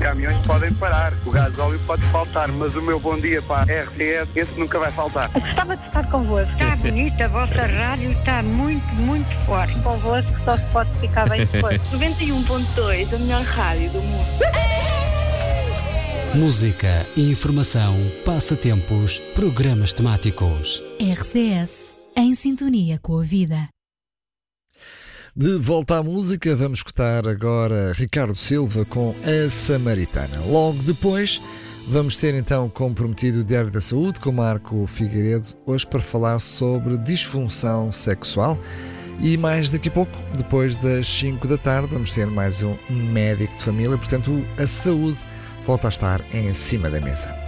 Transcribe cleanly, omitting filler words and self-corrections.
caminhões podem parar, o gasóleo pode faltar, mas o meu bom dia para a RTS, esse nunca vai faltar. Eu gostava de estar convosco. Está bonita, a vossa rádio está muito, muito forte. Convosco só se pode ficar bem depois. 91.2, a melhor rádio do mundo. Música, informação, passatempos, programas temáticos. RCS, em sintonia com a vida. De volta à música, vamos escutar agora Ricardo Silva com A Samaritana. Logo depois, vamos ter então como prometido o Diário da Saúde com Marco Figueiredo, hoje para falar sobre disfunção sexual. E mais daqui a pouco, depois das 5 da tarde, vamos ter mais um médico de família, portanto a saúde volta a estar em cima da mesa.